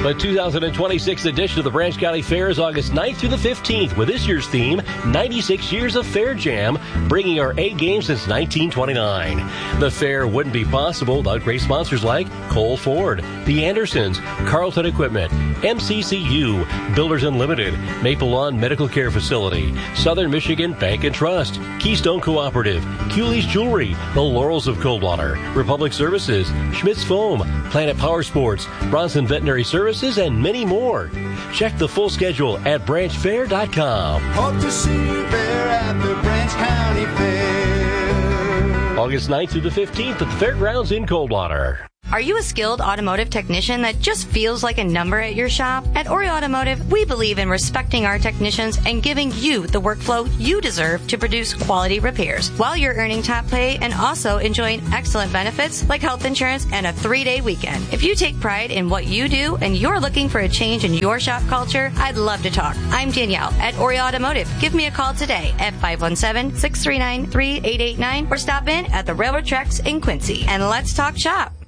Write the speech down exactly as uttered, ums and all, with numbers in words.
The two thousand twenty-six edition of the Branch County Fair is August ninth through the fifteenth with this year's theme, ninety-six years of Fair Jam, bringing our A game since nineteen twenty-nine. The fair wouldn't be possible without great sponsors like Cole Ford, The Andersons, Carlton Equipment, M C C U, Builders Unlimited, Maple Lawn Medical Care Facility, Southern Michigan Bank and Trust, Keystone Cooperative, Cooley's Jewelry, The Laurels of Coldwater, Republic Services, Schmitz Foam, Planet Power Sports, Bronson Veterinary Services, and many more. Check the full schedule at branch fair dot com. Hope to see you there at the Branch County Fair. August ninth through the fifteenth at the Fairgrounds in Coldwater. Are you a skilled automotive technician that just feels like a number at your shop? At Ori Automotive, we believe in respecting our technicians and giving you the workflow you deserve to produce quality repairs while you're earning top pay and also enjoying excellent benefits like health insurance and a three-day weekend. If you take pride in what you do and you're looking for a change in your shop culture, I'd love to talk. I'm Danielle at Ori Automotive. Give me a call today at five one seven, six three nine, three eight eight nine or stop in at the railroad tracks in Quincy and let's talk shop.